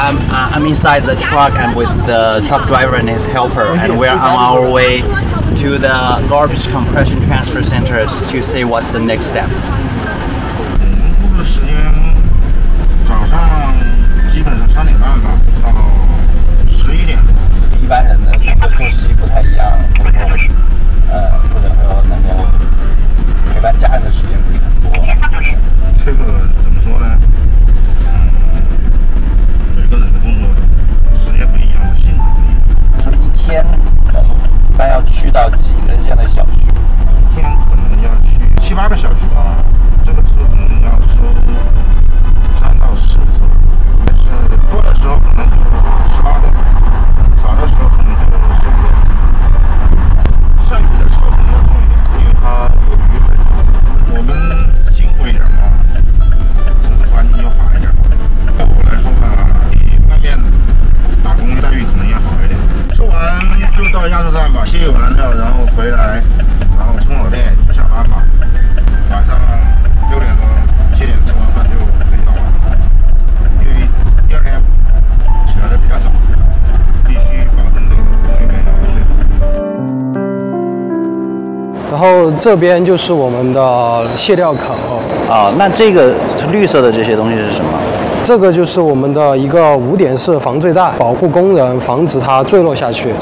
I'm inside the truck and with the truck driver and his helper, and we're on our way to the garbage compression transfer center to see what's the next step. 工作时间早上基本上3点半吧，到11点。 一般人的作息不太一样，或者说能够陪伴家人的时间不是很多。 这个怎么说呢？每个人的工作时间不一样，性质不一样。 说一天可能一般要去到几个这样的小区？ 一天可能要去7、8个小区吧，这个车可能要收3到10车，但是多的时候可能就18个，少的时候可能就15个。下雨的时候可能要重一点，因为它有雨水。我们辛苦一点嘛，城市环境就好一点。对我来说吧，比外面打工待遇可能要好一点。收完就到压缩站吧，卸完了然后回来，然后充好电就下班吧。晚上6点多7点吃完饭就睡觉了，因为第二天起来的比较早，必须保证这个睡眠要睡好。 然后这边就是我们的卸料口。 那这个绿色的这些东西是什么？ 这个就是我们的一个5点式防坠带，保护工人，防止它坠落下去。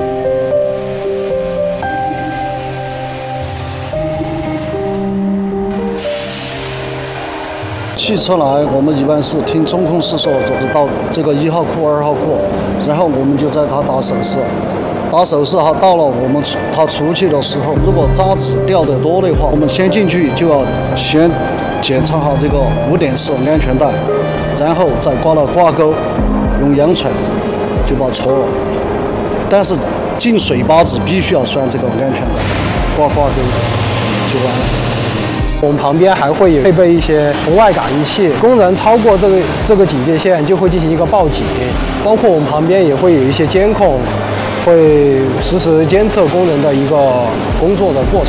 汽车来，我们一般是听中控室说就是到这个1号库、2号库，然后我们就在它打手势。打手势哈，到了我们它出去的时候，如果渣子掉得多的话，我们先进去就要先检查好这个5点式安全带，然后再挂了挂钩，用羊铲就把它戳了。但是进水坝子必须要拴这个安全带，挂钩就完了。 我们旁边还会配备一些红外感应器，工人超过这个警戒线就会进行一个报警，包括我们旁边也会有一些监控。会实时监测工人的一个工作的过程。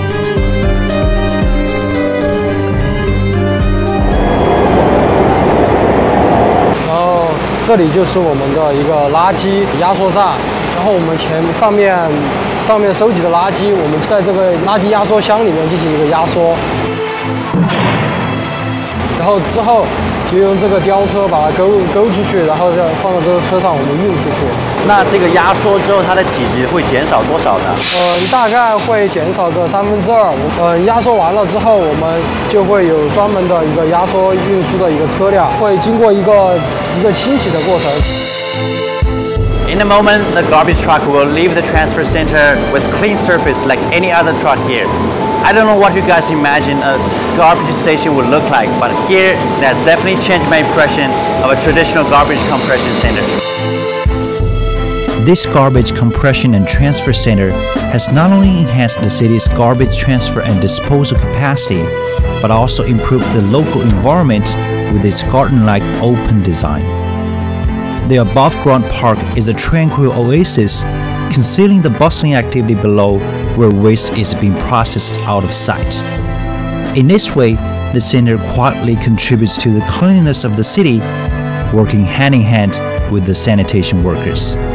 然后这里就是我们的一个垃圾压缩站，然后我们上面收集的垃圾，我们在这个垃圾压缩箱里面进行一个压缩，然后之后就用这个吊车把它勾出去，然后再放到这个车上，我们运出去。 那这个压缩之后，它的体积会减少多少呢？ 大概会减少个2/3。压缩完了之后，我们就会有专门的一个压缩运输的一个车辆，会经过一个清洗的过程。 In a moment, the garbage truck will leave the transfer center with clean surface like any other truck here. I don't know what you guys imagine a garbage station would look like, but here, that's definitely changed my impression of a traditional garbage compression center. This garbage compression and transfer center has not only enhanced the city's garbage transfer and disposal capacity, but also improved the local environment with its garden-like open design. The above-ground park is a tranquil oasis, concealing the bustling activity below where waste is being processed out of sight. In this way, the center quietly contributes to the cleanliness of the city, working hand in hand with the sanitation workers.